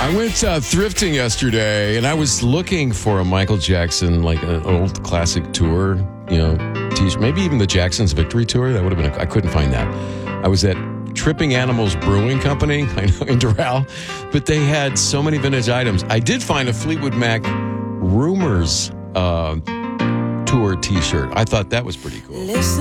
I went thrifting yesterday, and I was looking for a Michael Jackson, like an old classic tour, t-shirt. Maybe even the Jackson's Victory Tour. That would have been. I couldn't find that. I was at Tripping Animals Brewing Company, I know, in Doral, but they had so many vintage items. I did find a Fleetwood Mac Rumors tour t-shirt. I thought that was pretty cool.